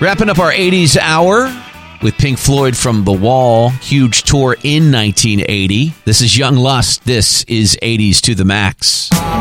Wrapping up our 80s hour with Pink Floyd from The Wall. Huge tour in 1980. This is Young Lust. This is 80s to the Max.